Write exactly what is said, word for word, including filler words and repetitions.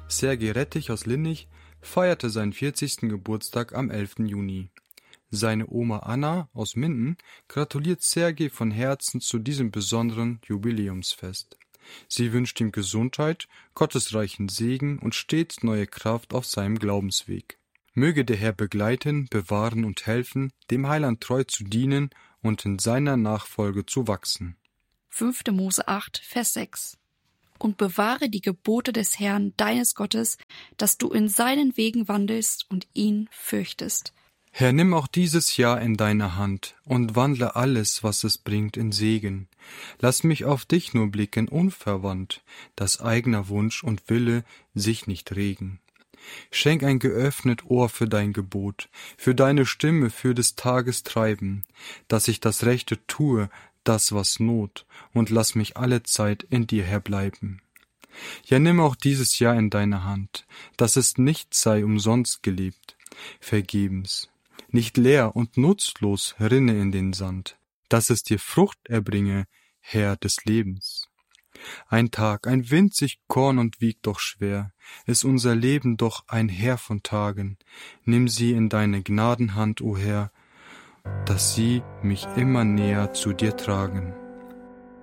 Sergei Rettich aus Linnich feierte seinen vierzigsten Geburtstag am elften Juni. Seine Oma Anna aus Minden gratuliert Sergei von Herzen zu diesem besonderen Jubiläumsfest. Sie wünscht ihm Gesundheit, gottesreichen Segen und stets neue Kraft auf seinem Glaubensweg. Möge der Herr begleiten, bewahren und helfen, dem Heiland treu zu dienen und in seiner Nachfolge zu wachsen. fünfte Mose acht, Vers sechs. Und bewahre die Gebote des Herrn, deines Gottes, dass du in seinen Wegen wandelst und ihn fürchtest. Herr, nimm auch dieses Jahr in deine Hand und wandle alles, was es bringt, in Segen. Lass mich auf dich nur blicken, unverwandt, dass eigener Wunsch und Wille sich nicht regen. Schenk ein geöffnet Ohr für dein Gebot, für deine Stimme, für des Tages Treiben, dass ich das Rechte tue, das was Not, und lass mich alle Zeit in dir herbleiben. Ja, nimm auch dieses Jahr in deine Hand, dass es nicht sei umsonst gelebt, vergebens, nicht leer und nutzlos rinne in den Sand, dass es dir Frucht erbringe, Herr des Lebens. Ein Tag, ein winzig Korn und wiegt doch schwer, ist unser Leben doch ein Heer von Tagen. Nimm sie in deine Gnadenhand, o Herr, dass sie mich immer näher zu dir tragen.